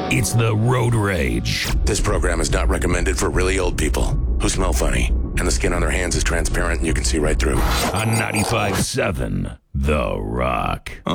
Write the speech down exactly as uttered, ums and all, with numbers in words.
It's the Road Rage. This program is not recommended for really old people who smell funny, and the skin on their hands is transparent and you can see right through. On ninety-five point seven, The Rock.